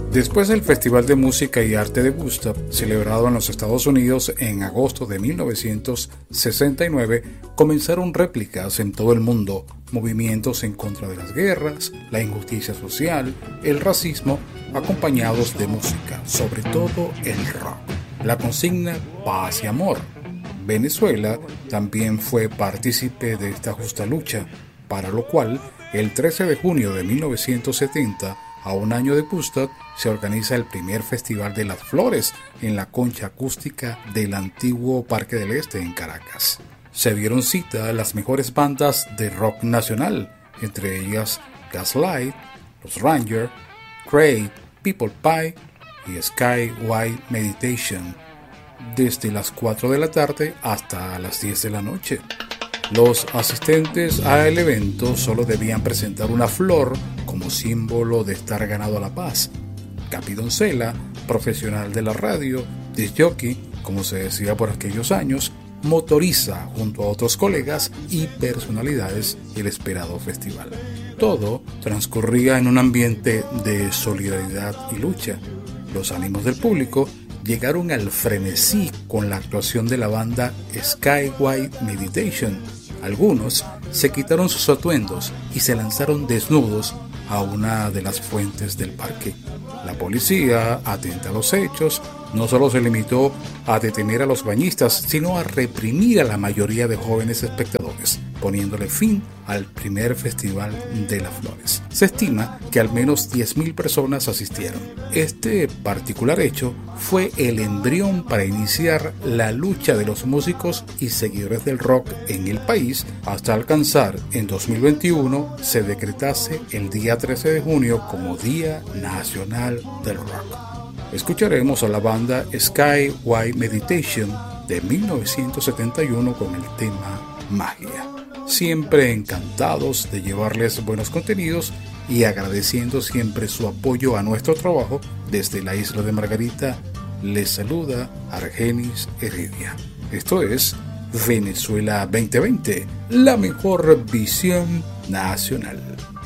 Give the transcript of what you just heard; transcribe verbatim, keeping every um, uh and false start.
Después del Festival de Música y Arte de Woodstock, celebrado en los Estados Unidos en agosto de mil novecientos sesenta y nueve, comenzaron réplicas en todo el mundo, movimientos en contra de las guerras, la injusticia social, el racismo, acompañados de música, sobre todo el rock. La consigna Paz y Amor. Venezuela también fue partícipe de esta justa lucha, para lo cual, el trece de junio de mil novecientos setenta, a un año de Woodstock, se organiza el primer Festival de las Flores en la concha acústica del antiguo Parque del Este en Caracas. Se dieron cita las mejores bandas de rock nacional, entre ellas Gaslight, Los Rangers, Creed, People Pie y Sky White Meditation, desde las cuatro de la tarde hasta las diez de la noche. Los asistentes al evento solo debían presentar una flor como símbolo de estar ganado la paz. Capi Doncella, profesional de la radio, disc jockey, como se decía por aquellos años, motoriza junto a otros colegas y personalidades el esperado festival. Todo transcurría en un ambiente de solidaridad y lucha. Los ánimos del público llegaron al frenesí con la actuación de la banda Sky White Meditation. Algunos se quitaron sus atuendos y se lanzaron desnudos a una de las fuentes del parque. La policía, atenta a los hechos, no solo se limitó a detener a los bañistas, sino a reprimir a la mayoría de jóvenes espectadores, poniéndole fin al primer Festival de las Flores. Se estima que al menos diez mil personas asistieron. Este particular hecho fue el embrión para iniciar la lucha de los músicos y seguidores del rock en el país, hasta alcanzar en dos mil veintiuno se decretase el día trece de junio como Día Nacional del Rock. Escucharemos a la banda Sky White Meditation de mil novecientos setenta y uno con el tema Magia. Siempre encantados de llevarles buenos contenidos y agradeciendo siempre su apoyo a nuestro trabajo, desde la isla de Margarita les saluda Argenis Heredia. Esto es Venezuela veinte veinte, la mejor visión nacional.